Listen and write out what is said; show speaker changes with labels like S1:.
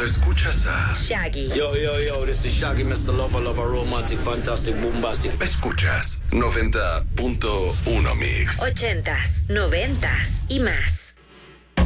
S1: Cuando escuchas a
S2: Shaggy.
S3: Yo, this is Shaggy, Mr. Lover, romantic, fantastic, bombastic.
S1: escuchas 90.1 Mix.
S2: 80s, 90s y más.